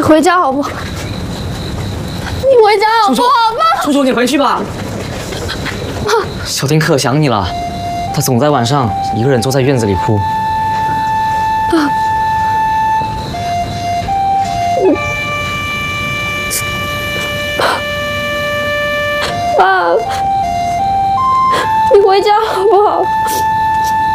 回家好不好？你回家好不好？妈， 楚楚，你回去吧。小丁可想你了，他总在晚上一个人坐在院子里哭。 爸，你回家好不好？